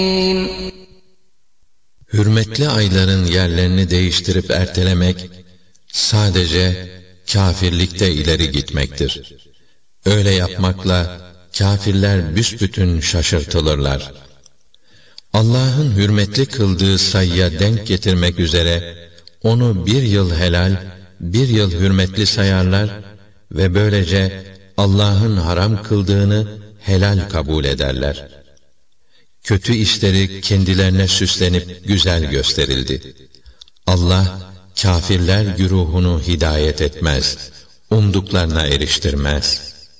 Hürmetli ayların yerlerini değiştirip ertelemek, sadece kâfirlikte ileri gitmektir. Öyle yapmakla kâfirler büsbütün şaşırtılırlar. Allah'ın hürmetli kıldığı sayıya denk getirmek üzere, onu bir yıl helal, bir yıl hürmetli sayarlar ve böylece Allah'ın haram kıldığını helal kabul ederler. Kötü işleri kendilerine süslenip güzel gösterildi. Allah, kâfirler güruhunu hidayet etmez, umduklarına eriştirmez.